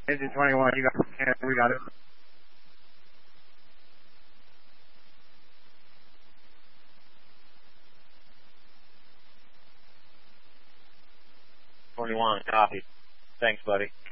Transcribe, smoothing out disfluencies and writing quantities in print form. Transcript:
Engine 21, you got it. We got it. Copy. Thanks, buddy.